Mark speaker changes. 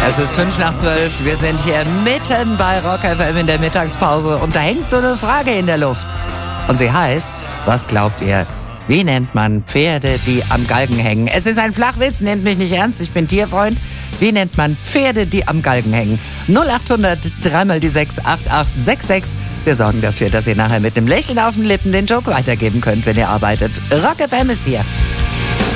Speaker 1: Es ist 11:55. Wir sind hier mitten bei Rock FM in der Mittagspause und da hängt so eine Frage in der Luft. Und sie heißt, was glaubt ihr, wie nennt man Pferde, die am Galgen hängen? Es ist ein Flachwitz, nehmt mich nicht ernst, ich bin Tierfreund. Wie nennt man Pferde, die am Galgen hängen? 0800 3 die 6 8866. Wir sorgen dafür, dass ihr nachher mit einem Lächeln auf den Lippen den Joke weitergeben könnt, wenn ihr arbeitet. Rock FM ist hier.